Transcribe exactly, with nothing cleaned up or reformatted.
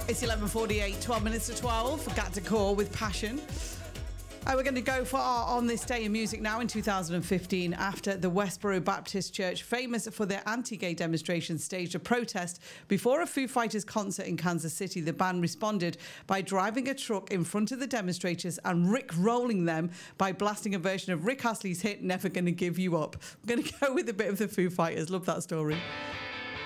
It's eleven forty-eight, twelve minutes to twelve. Got to call with passion. Uh, we're going to go for our On This Day in Music now in two thousand fifteen after the Westboro Baptist Church, famous for their anti-gay demonstrations, staged a protest before a Foo Fighters concert in Kansas City. The band responded by driving a truck in front of the demonstrators and rick-rolling them by blasting a version of Rick Astley's hit, Never Gonna Give You Up. We're going to go with a bit of the Foo Fighters. Love that story.